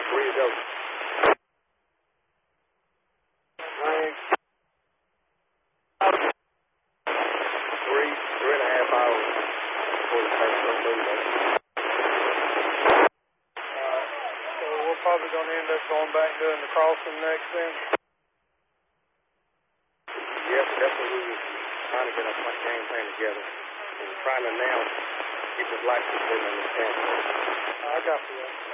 Where you go? 3.5 hours before the first one moves. So we're probably going to end up going back doing the crossing next then? Yes, that's what we were trying to get a game plan together. And trying to now keep his life support in the camp. I got you.